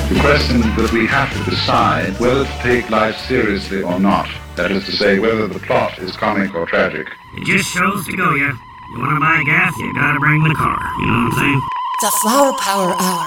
The question that we have to decide whether to take life seriously or not. That is to say, whether the plot is comic or tragic. It just shows to go ya. You wanna buy gas, you gotta bring the car. You know what I'm saying? The Flower Power Hour